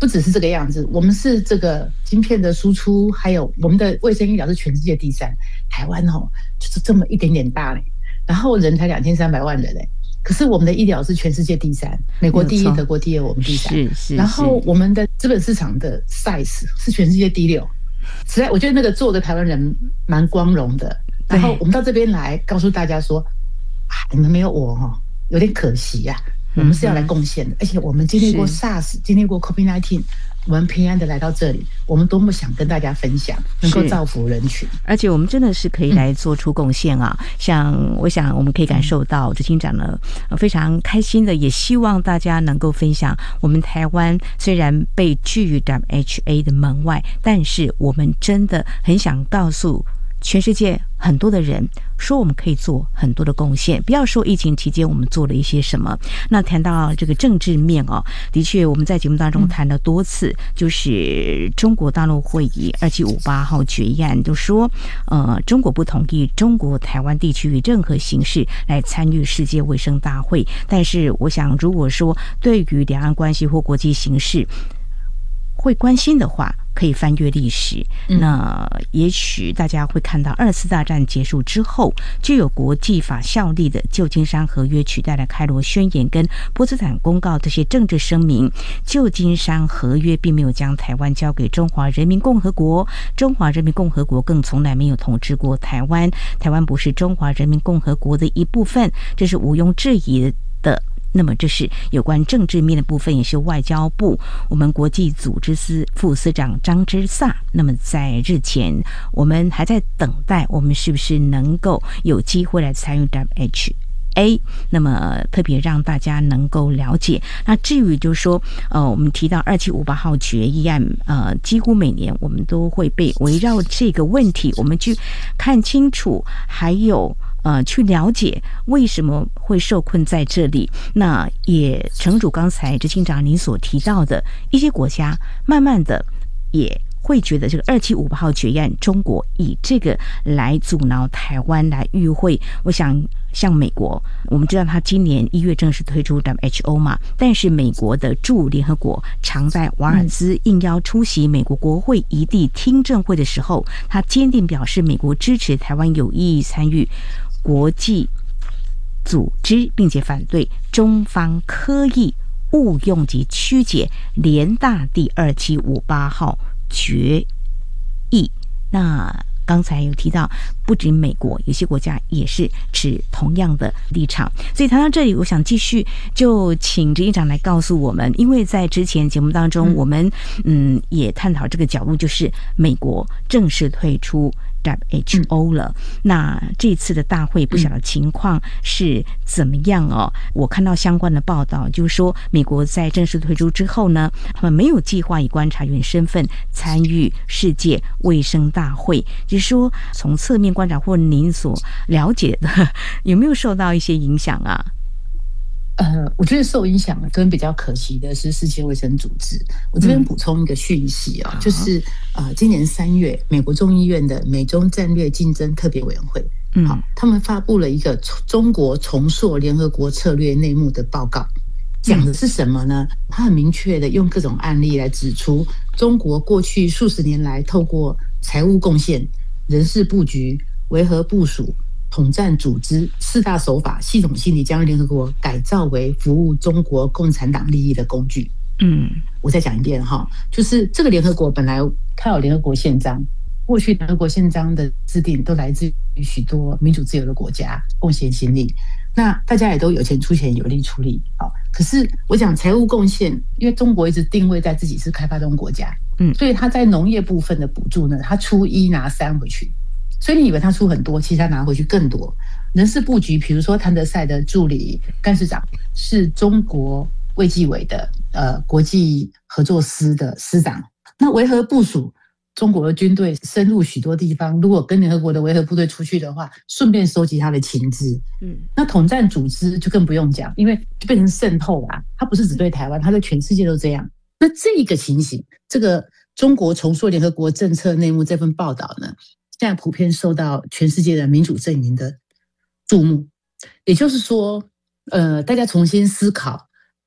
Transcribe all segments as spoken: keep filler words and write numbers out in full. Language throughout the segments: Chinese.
不只是这个样子，我们是这个晶片的输出，还有我们的卫生医疗是全世界第三，台湾哦就是这么一点点大嘞，然后人才两千三百万人嘞，可是我们的医疗是全世界第三，美国第一，德国第二，我们第三。 是是。 然后我们的资本市场的 size 是全世界第六，实在我觉得那个做的台湾人蛮光荣的。然后我们到这边来告诉大家说，啊，你们没有我哈，有点可惜呀、啊。我们是要来贡献的，而且我们经历过 SARS， 经历过 COVID 十九， 我们平安的来到这里，我们多么想跟大家分享，能够造福人群。 而且我们真的是可以来做出贡献啊！嗯、像我想我们可以感受到执行长呢非常开心的，也希望大家能够分享。我们台湾虽然被拒于 W H A 的门外，但是我们真的很想告诉全世界很多的人说我们可以做很多的贡献，不要说疫情期间我们做了一些什么。那谈到这个政治面哦，的确我们在节目当中谈了多次，嗯、就是中国大陆会议二七五八号决议案，就说呃中国不同意中国台湾地区以任何形式来参与世界卫生大会。但是我想，如果说对于两岸关系或国际形势会关心的话，可以翻阅历史，那也许大家会看到二次大战结束之后，具有国际法效力的旧金山合约取代了开罗宣言跟波茨坦公告这些政治声明。旧金山合约并没有将台湾交给中华人民共和国，中华人民共和国更从来没有统治过台湾，台湾不是中华人民共和国的一部分，这是毋庸置疑的。那么这是有关政治面的部分，也是外交部我们国际组织司副司长张之飒。那么在日前我们还在等待我们是不是能够有机会来参与 W H A， 那么特别让大家能够了解。那至于就是说呃我们提到二七五八号决议案，呃几乎每年我们都会被围绕这个问题我们去看清楚，还有呃，去了解为什么会受困在这里。那也诚如刚才执行长您所提到的，一些国家慢慢的也会觉得这个二七五八号决议案，中国以这个来阻挠台湾来与会。我想像美国，我们知道他今年一月正式推出 W H O 嘛，但是美国的驻联合国常代瓦尔兹应邀出席美国国会一地听证会的时候，他坚定表示美国支持台湾有意义参与国际组织，并且反对中方刻意误用及曲解联大第二七五八号决议。那刚才有提到，不仅美国，有些国家也是持同样的立场。所以谈到这里，我想继续就请执行长来告诉我们，因为在之前节目当中，我们嗯也探讨这个角度，就是美国正式退出W H O 了。那这次的大会不晓得情况是怎么样哦？我看到相关的报道，就是说美国在正式退出之后呢，他们没有计划以观察员身份参与世界卫生大会。就是说，从侧面观察或您所了解的，有没有受到一些影响啊？ 呃，我觉得受影响跟比较可惜的是世界卫生组织。我这边补充一个讯息啊、哦嗯，就是呃，今年三月，美国众议院的美中战略竞争特别委员会，嗯，好，他们发布了一个中国重塑联合国策略内幕的报告，讲的是什么呢？他很明确的用各种案例来指出，中国过去数十年来透过财务贡献、人事布局、维和部署、统战组织四大手法，系统性地将联合国改造为服务中国共产党利益的工具。嗯，我再讲一遍哈，就是这个联合国本来它有联合国宪章，过去联合国宪章的制定都来自于许多民主自由的国家贡献心力，那大家也都有钱出钱，有力出力。好，可是我讲财务贡献，因为中国一直定位在自己是开发中国家，嗯，所以他在农业部分的补助呢，他出一拿三回去。所以你以为他出很多，其实他拿回去更多。人事布局，比如说谭德赛的助理干事长是中国卫计委的呃国际合作司的司长。那维和部署，中国的军队深入许多地方，如果跟联合国的维和部队出去的话，顺便收集他的情资。嗯，那统战组织就更不用讲，因为就变成渗透啦。它不是只对台湾，它对全世界都这样。那这个情形，这个中国重塑联合国政策内幕这份报道呢，现在普遍受到全世界的民主阵营的注目。也就是说，呃，大家重新思考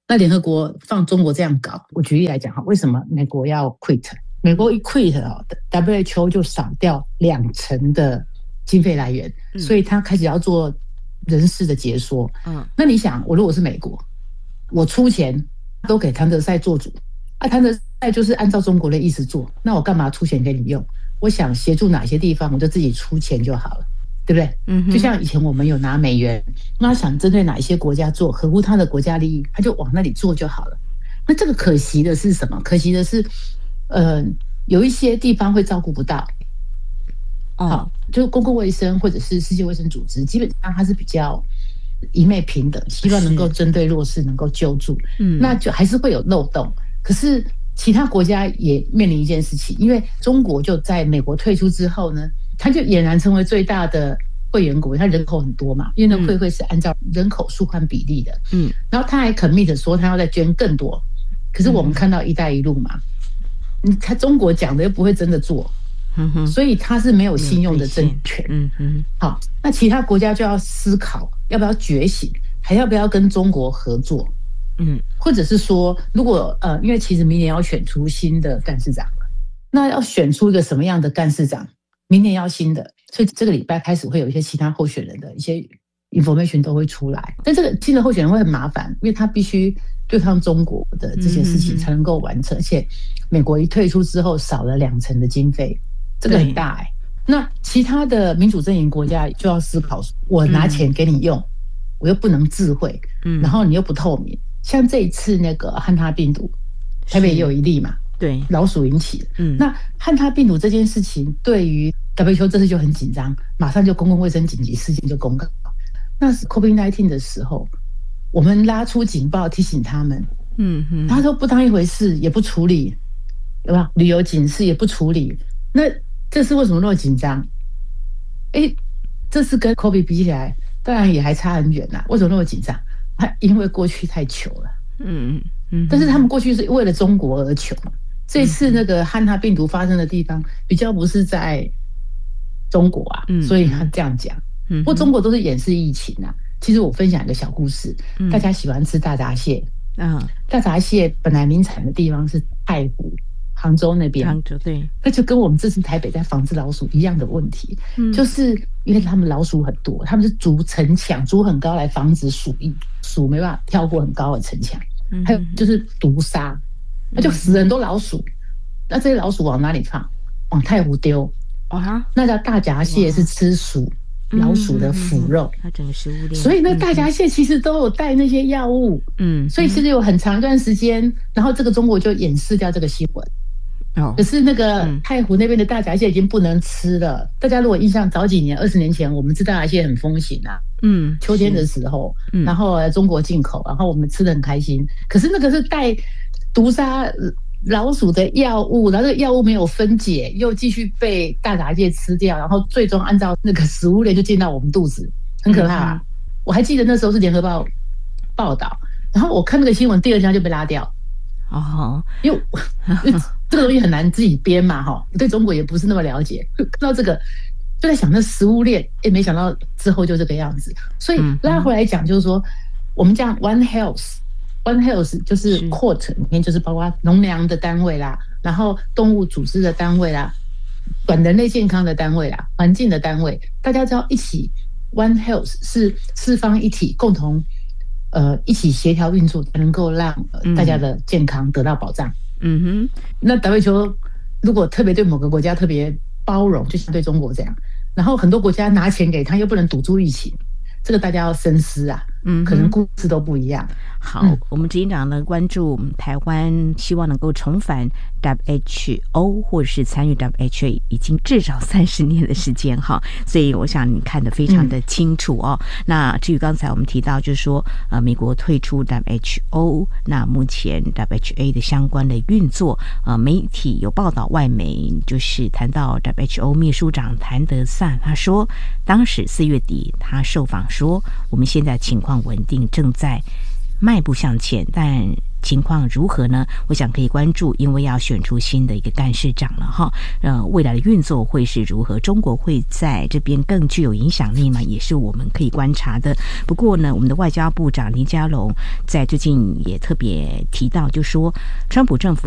那联合国放中国这样搞，我举例来讲哈，为什么美国要 quit？ 美国一 quit 啊 ，W H O 就少掉两成的经费来源，嗯、所以他开始要做人事的解说。嗯，那你想，我如果是美国，我出钱都给谭德赛做主，啊，谭德赛就是按照中国的意思做，那我干嘛出钱给你用？我想协助哪些地方，我就自己出钱就好了。对不对？嗯，就像以前我们有拿美元，那他想针对哪一些国家做，合乎他的国家利益，他就往那里做就好了。那这个可惜的是什么？可惜的是，呃，有一些地方会照顾不到。好，就公共卫生或者是世界卫生组织，基本上它是比较一昧平等，希望能够针对弱势能够救助。嗯，那就还是会有漏洞。可是其他国家也面临一件事情，因为中国就在美国退出之后呢。他就俨然成为最大的会员国，他人口很多嘛，因为那会会是按照人口数换比例的，嗯，然后他还 commit 说他要再捐更多，可是我们看到一带一路嘛，嗯，他中国讲的又不会真的做，嗯哼，所以他是没有信用的政权，嗯嗯，好，那其他国家就要思考要不要觉醒，还要不要跟中国合作，嗯，或者是说，如果呃，因为其实明年要选出新的干事长了，那要选出一个什么样的干事长？明年要新的，所以这个礼拜开始会有一些其他候选人的一些 information 都会出来。但这个新的候选人会很麻烦，因为他必须对抗中国的这些事情才能够完成。而且美国一退出之后少了两成的经费，这个很大哎、欸。那其他的民主阵营国家就要思考：我拿钱给你用，嗯、我又不能智慧，嗯，然后你又不透明。像这一次那个汉他病毒，台北也有一例嘛。对，老鼠引起的。嗯，那汉他病毒这件事情，对于 W H O 这次就很紧张，马上就公共卫生紧急事件就公告。那是 COVID 十九 的时候，我们拉出警报提醒他们，嗯嗯，他都不当一回事，也不处理，对吧？旅游警示也不处理，那这次为什么那么紧张？哎，这次跟 COVID 比起来，当然也还差很远啦。为什么那么紧张？因为过去太糗了。嗯嗯，但是他们过去是为了中国而糗嘛。这次那个汉他病毒发生的地方比较不是在中国啊，嗯、所以他这样讲。嗯，不过中国都是掩饰疫情啊。其实我分享一个小故事，嗯、大家喜欢吃大闸蟹。嗯，大闸蟹本来名产的地方是太湖、杭州那边。杭州对，那就跟我们这次台北在防治老鼠一样的问题，嗯、就是因为他们老鼠很多，他们是筑城墙，筑很高来防止鼠疫，鼠没办法跳过很高的城墙。嗯、还有就是毒杀。那就死很多老鼠，那这些老鼠往哪里放？往太湖丢。啊，那叫大闸蟹是吃鼠老鼠的腐肉，它整个食物链。所以那大闸蟹其实都有带那些药物，嗯，所以其实有很长一段时间，然后这个中国就掩饰掉这个新闻。哦，可是那个太湖那边的大闸蟹已经不能吃了。大家如果印象早几年，二十年前，我们吃大闸蟹很风行啊，嗯，秋天的时候，嗯，然后中国进口，然后我们吃得很开心。可是那个是带毒杀老鼠的药物，然后这个药物没有分解，又继续被大闸蟹吃掉，然后最终按照那个食物链就进到我们肚子，很可怕啊。嗯、我还记得那时候是联合报报道，然后我看那个新闻，第二天就被拉掉。哦，因为这个东西很难自己编嘛，哈，我对中国也不是那么了解，看到这个就在想那食物链，也没想到之后就这个样子。所以拉回来讲，就是说我们讲 One Health。One Health 就是 Court 里面就是包括农粮的单位啦，然后动物组织的单位啦，管人类健康的单位啦，环境的单位，大家知道一起 One Health 是四方一体，共同呃一起协调运作，才能够让、呃、大家的健康得到保障。嗯哼，那 W H O 如果特别对某个国家特别包容，就像对中国这样，然后很多国家拿钱给他，又不能堵住疫情。这个大家要深思啊，嗯，可能故事都不一样。 好，嗯、我们执行长呢关注台湾，希望能够重返 W H O 或者是参与 W H O 已经至少三十年的时间哈，所以我想你看得非常的清楚哦。嗯、那至于刚才我们提到，就是说呃，美国退出 W H O， 那目前 W H A 的相关的运作，呃，媒体有报道，外媒就是谈到 W H O 秘书长谭德赛，他说当时四月底他受访说，我们现在情况稳定，正在迈步向前，但情况如何呢？我想可以关注，因为要选出新的一个干事长了哈。呃，未来的运作会是如何？中国会在这边更具有影响力吗？也是我们可以观察的。不过呢，我们的外交部长林佳龙在最近也特别提到，就说川普政府